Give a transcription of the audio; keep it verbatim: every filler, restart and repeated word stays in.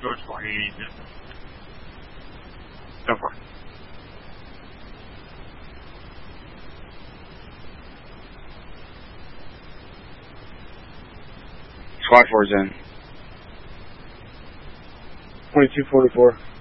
George four eighty. Go for it. Squad four's in. twenty-two forty-four.